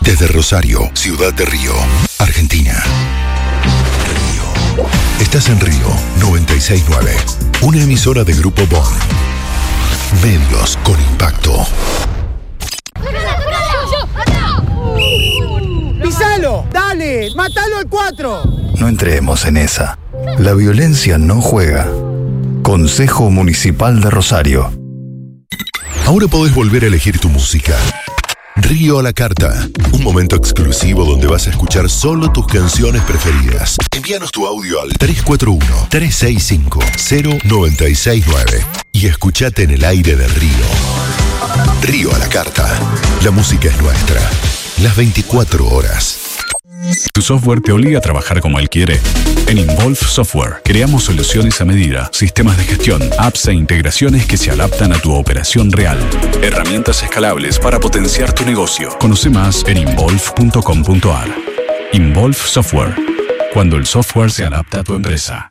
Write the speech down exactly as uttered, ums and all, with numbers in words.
Desde Rosario, Ciudad de Río, Argentina. Río. Estás en Río noventa y seis punto nueve. Una emisora de Grupo Bond. Medios con impacto. ¡Pisalo! ¡Dale! ¡Mátalo al cuatro! No entremos en esa. La violencia no juega. Consejo Municipal de Rosario. Ahora podés volver a elegir tu música. Río a la carta. Un momento exclusivo donde vas a escuchar solo tus canciones preferidas. Envíanos tu audio al tres cuatro uno, tres seis cinco, cero nueve seis nueve y escuchate en el aire de Río. Río a la carta. La música es nuestra. Las veinticuatro horas. ¿Tu software te obliga a trabajar como él quiere? En Involve Software creamos soluciones a medida, sistemas de gestión, apps e integraciones que se adaptan a tu operación real. Herramientas escalables para potenciar tu negocio. Conoce más en involve punto com punto a r. Involve Software. Cuando el software se adapta a tu empresa.